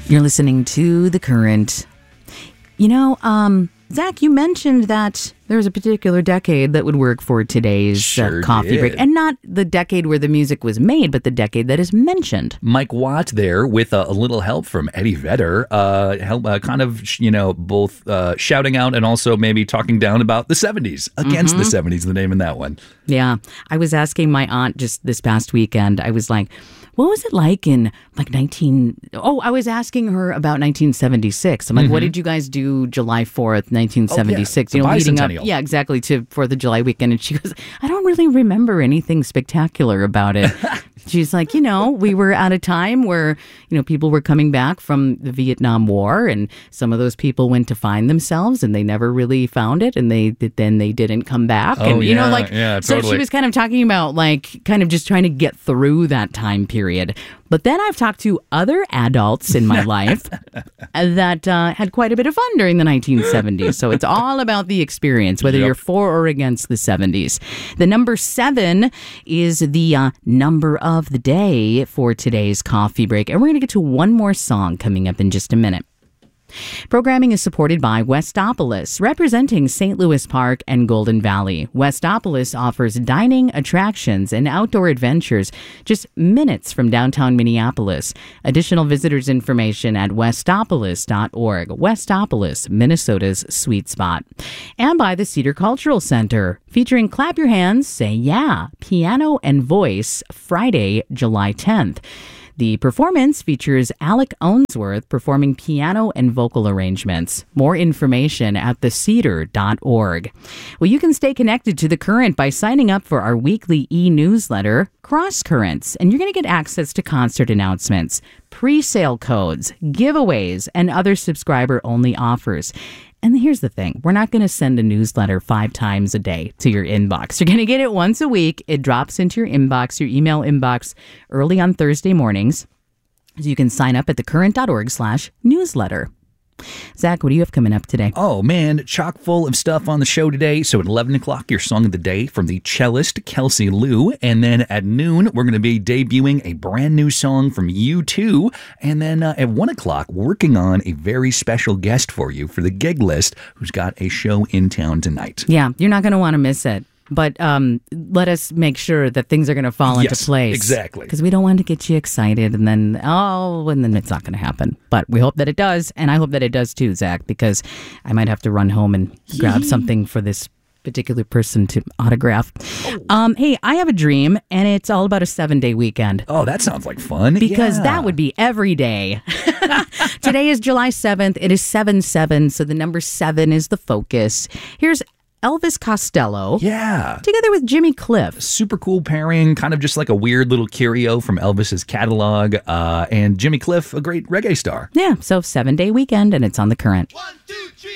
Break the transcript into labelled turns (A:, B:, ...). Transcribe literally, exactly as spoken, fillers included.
A: You're listening to The Current. You know, um, Zach, you mentioned that there was a particular decade that would work for today's
B: sure
A: uh, coffee
B: did.
A: break. And not the decade where the music was made, but the decade that is mentioned.
B: Mike Watt there with uh, a little help from Eddie Vedder, uh, help, uh, kind of, you know, both uh, shouting out and also maybe talking down about the seventies, against
A: Mm-hmm.
B: the seventies, the name in that one.
A: Yeah. I was asking my aunt just this past weekend, I was like, what was it like in like nineteen... Oh, I was asking her about nineteen seventy-six. I'm like,
B: Mm-hmm.
A: what did you guys do July fourth, nineteen seventy-six?
B: Oh, yeah,
A: you know,
B: the
A: leading up,
B: bicentennial.
A: yeah, exactly, to fourth of July weekend. And she goes, I don't really remember anything spectacular about it. She's like, you know, we were at a time where, you know, people were coming back from the Vietnam War, and some of those people went to find themselves and they never really found it, and they then they didn't come back.
B: Oh,
A: and you know,
B: yeah,
A: like
B: yeah,
A: so
B: totally.
A: she was kind of talking about like kind of just trying to get through that time period. But then I've talked to other adults in my life that uh, had quite a bit of fun during the nineteen seventies. So it's all about the experience, whether
B: Yep.
A: you're for or against the seventies. The number seven is the uh, number of the day for today's coffee break. And we're going to get to one more song coming up in just a minute. Programming is supported by Westopolis, representing Saint Louis Park and Golden Valley. Westopolis offers dining, attractions, and outdoor adventures just minutes from downtown Minneapolis. Additional visitors information at westopolis dot org. Westopolis, Minnesota's sweet spot. And by the Cedar Cultural Center, featuring Clap Your Hands, Say Yeah, Piano and Voice, Friday, July tenth. The performance features Alec Ownsworth performing piano and vocal arrangements. More information at the cedar dot org. Well, you can stay connected to The Current by signing up for our weekly e-newsletter, Cross Currents, and you're going to get access to concert announcements, pre-sale codes, giveaways, and other subscriber-only offers. And here's the thing. We're not going to send a newsletter five times a day to your inbox. You're going to get it once a week. It drops into your inbox, your email inbox, early on Thursday mornings. So you can sign up at thecurrent.org slash newsletter. Zach, what do you have coming up today?
B: Oh, man, chock full of stuff on the show today. So at eleven o'clock, your song of the day from the cellist Kelsey Lou. And then at noon, we're going to be debuting a brand new song from U two. And then uh, at one o'clock, working on a very special guest for you for the gig list who's got a show in town tonight.
A: Yeah, you're not going to want to miss it. But um, let us make sure that things are going to fall
B: Yes,
A: into place.
B: exactly.
A: Because we don't want to get you excited and then, oh, and then it's not going to happen. But we hope that it does. And I hope that it does too, Zach, because I might have to run home and grab something for this particular person to autograph.
B: Oh.
A: Um, hey, I have a dream, and it's all about a seven-day weekend.
B: Oh, that sounds like fun.
A: Because
B: Yeah.
A: that would be every day. Today is July seventh. It is seven seven, so the number seven is the focus. Here's Elvis Costello.
B: Yeah.
A: Together with Jimmy Cliff.
B: Super cool pairing, kind of just like a weird little curio from Elvis's catalog. Uh, and Jimmy Cliff, a great reggae star.
A: Yeah, so seven-day weekend, and it's on The Current.
C: One, two, three.